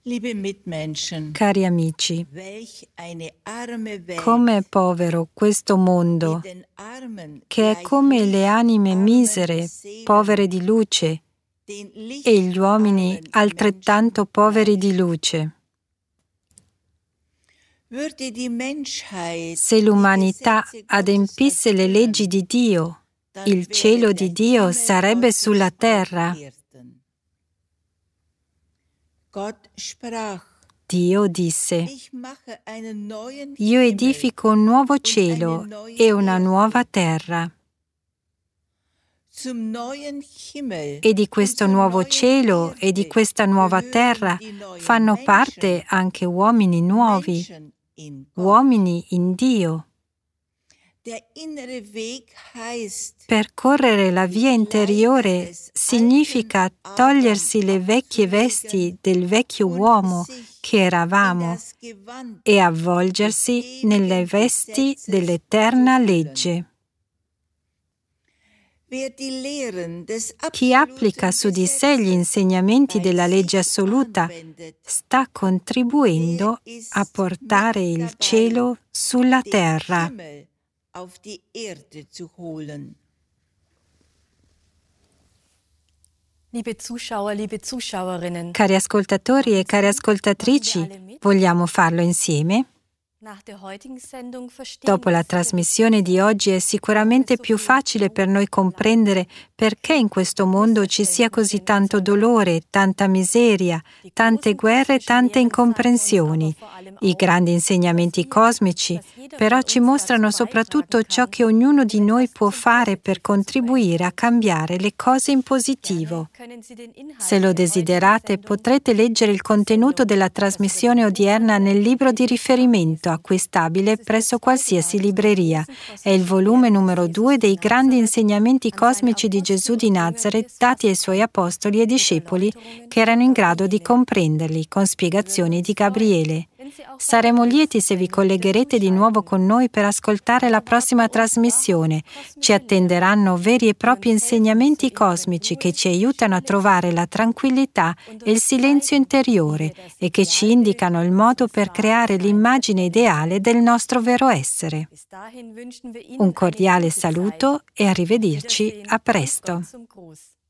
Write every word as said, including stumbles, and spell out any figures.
Cari amici, come è povero questo mondo, che è come le anime misere, povere di luce, e gli uomini altrettanto poveri di luce. Se l'umanità adempisse le leggi di Dio, il cielo di Dio sarebbe sulla terra. Dio disse: Io edifico un nuovo cielo e una nuova terra. E di questo nuovo cielo e di questa nuova terra fanno parte anche uomini nuovi, uomini in Dio. Percorrere la via interiore significa togliersi le vecchie vesti del vecchio uomo che eravamo e avvolgersi nelle vesti dell'eterna legge. Chi applica su di sé gli insegnamenti della legge assoluta sta contribuendo a portare il cielo sulla terra. Cari ascoltatori e cari ascoltatrici, vogliamo farlo insieme? Dopo la trasmissione di oggi è sicuramente più facile per noi comprendere perché in questo mondo ci sia così tanto dolore, tanta miseria, tante guerre e tante incomprensioni. I grandi insegnamenti cosmici però ci mostrano soprattutto ciò che ognuno di noi può fare per contribuire a cambiare le cose in positivo. Se lo desiderate, potrete leggere il contenuto della trasmissione odierna nel libro di riferimento acquistabile presso qualsiasi libreria. È il volume numero due dei grandi insegnamenti cosmici di Gesù di Nazaret dati ai suoi apostoli e discepoli che erano in grado di comprenderli con spiegazioni di Gabriele. Saremo lieti se vi collegherete di nuovo con noi per ascoltare la prossima trasmissione. Ci attenderanno veri e propri insegnamenti cosmici che ci aiutano a trovare la tranquillità e il silenzio interiore e che ci indicano il modo per creare l'immagine ideale del nostro vero essere. Un cordiale saluto e arrivederci a presto.